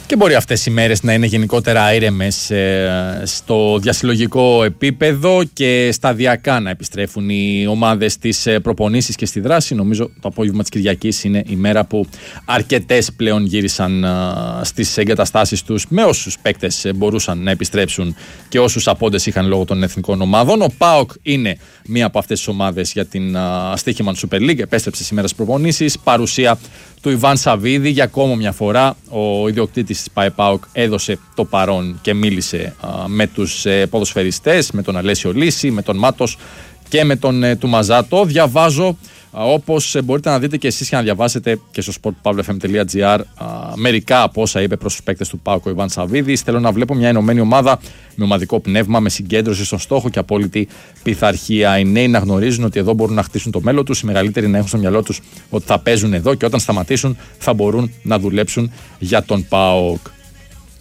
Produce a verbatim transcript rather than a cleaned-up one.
Και μπορεί αυτές οι μέρες να είναι γενικότερα ήρεμες ε, στο διασυλλογικό επίπεδο και σταδιακά να επιστρέφουν οι ομάδες στις ε, προπονήσεις και στη δράση. Νομίζω το απόγευμα της Κυριακής είναι η μέρα που αρκετές πλέον γύρισαν ε, στις εγκαταστάσεις τους, με όσους παίκτες ε, μπορούσαν να επιστρέψουν και όσους απόντες είχαν λόγω των εθνικών ομάδων. Ο ΠΑΟΚ είναι μία από αυτές τις ομάδες για την ε, στοίχημα του Super League. Επέστρεψε σήμερα στις προπονήσεις. Παρουσία του Ιβάν Σαββίδη για ακόμα μια φορά. Ο ιδιοκτήτης της ΠΑΟΚ έδωσε το παρόν και μίλησε α, με τους ε, ποδοσφαιριστές, με τον Αλέσιο Λύση, με τον Μάτος και με τον ε, Τουμαζάτο. Διαβάζω, α, όπως ε, μπορείτε να δείτε και εσείς και να διαβάσετε και στο σπορτ παύλα εφ εμ τελεία τζι άρ, μερικά από όσα είπε προς τους παίκτες του ΠΑΟΚ ο Ιβάν Σαββίδης. Θέλω να βλέπω μια ενωμένη ομάδα με ομαδικό πνεύμα, με συγκέντρωση στον στόχο και απόλυτη πειθαρχία. Οι νέοι να γνωρίζουν ότι εδώ μπορούν να χτίσουν το μέλλον τους, οι μεγαλύτεροι να έχουν στο μυαλό τους ότι θα παίζουν εδώ και όταν σταματήσουν θα μπορούν να δουλέψουν για τον ΠΑΟΚ.